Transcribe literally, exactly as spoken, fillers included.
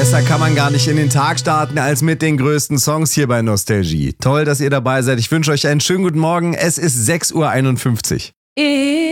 Besser kann man gar nicht in den Tag starten als mit den größten Songs hier bei Nostalgie. Toll, dass ihr dabei seid. Ich wünsche euch einen schönen guten Morgen. Es ist sechs Uhr einundfünfzig.